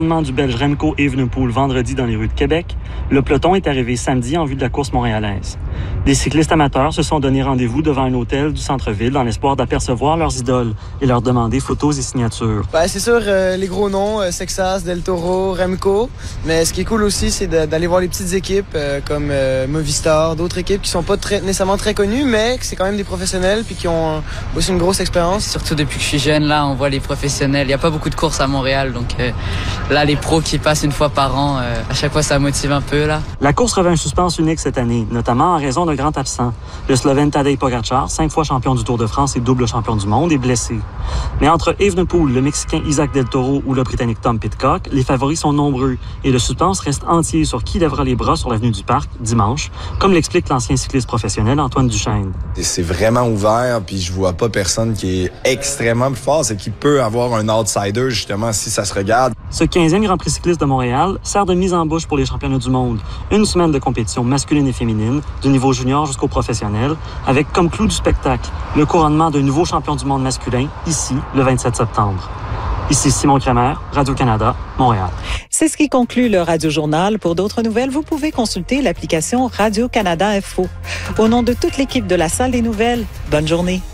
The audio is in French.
Du Belge Remco Evenepoel vendredi dans les rues de Québec, le peloton est arrivé samedi en vue de la course montréalaise. Des cyclistes amateurs se sont donné rendez-vous devant un hôtel du centre-ville dans l'espoir d'apercevoir leurs idoles et leur demander photos et signatures. C'est sûr, les gros noms, Sexas, Del Toro, Remco, mais ce qui est cool aussi, c'est d'aller voir les petites équipes comme Movistar, d'autres équipes qui sont pas nécessairement très connues, mais c'est quand même des professionnels puis qui ont aussi une grosse expérience. Surtout depuis que je suis jeune, là, on voit les professionnels. Il n'y a pas beaucoup de courses à Montréal, donc... Là, les pros qui passent une fois par an, à chaque fois, ça motive un peu, là. La course revêt un suspense unique cette année, notamment en raison d'un grand absent. Le Slovène Tadej Pogačar, 5 fois champion du Tour de France et double champion du monde, est blessé. Mais entre Evenepoel, le Mexicain Isaac Del Toro ou le Britannique Tom Pidcock, les favoris sont nombreux et le suspense reste entier sur qui lèvera les bras sur l'avenue du Parc dimanche, comme l'explique l'ancien cycliste professionnel Antoine Duchesne. C'est vraiment ouvert, puis je vois pas personne qui est extrêmement plus fort. C'est qu'il peut avoir un outsider, justement, si ça se regarde. Ce 15e Grand Prix cycliste de Montréal sert de mise en bouche pour les championnats du monde. Une semaine de compétition masculine et féminine, du niveau junior jusqu'au professionnel, avec comme clou du spectacle le couronnement d'un nouveau champion du monde masculin, ici, le 27 septembre. Ici Simon Kramer, Radio-Canada, Montréal. C'est ce qui conclut le Radio-Journal. Pour d'autres nouvelles, vous pouvez consulter l'application Radio-Canada Info. Au nom de toute l'équipe de la Salle des Nouvelles, bonne journée.